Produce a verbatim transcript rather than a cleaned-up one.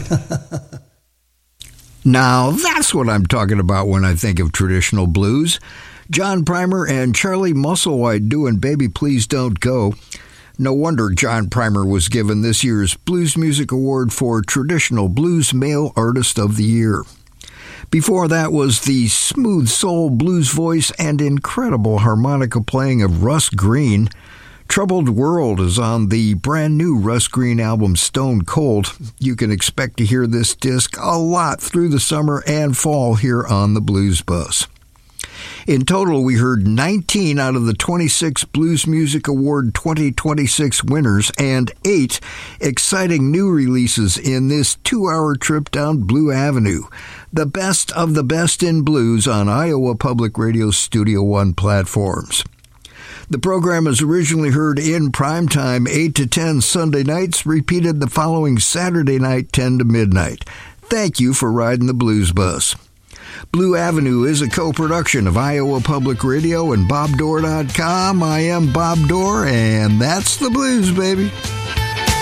Now, that's what I'm talking about when I think of traditional blues. John Primer and Charlie Musselwhite doing Baby Please Don't Go. No wonder John Primer was given this year's Blues Music Award for Traditional Blues Male Artist of the Year. Before that was the smooth soul blues voice and incredible harmonica playing of Russ Green. Troubled World is on the brand new Russ Green album Stone Cold. You can expect to hear this disc a lot through the summer and fall here on the Blues Bus. In total, we heard nineteen out of the twenty-six Blues Music Award twenty twenty-six winners and eight exciting new releases in this two-hour trip down Blue Avenue. The best of the best in blues on Iowa Public Radio's Studio One platforms. The program is originally heard in primetime eight to ten Sunday nights, repeated the following Saturday night ten to midnight. Thank you for riding the Blues Bus. Blue Avenue is a co-production of Iowa Public Radio and Bob Dorr dot com. I am Bob Dorr, and that's the blues, baby.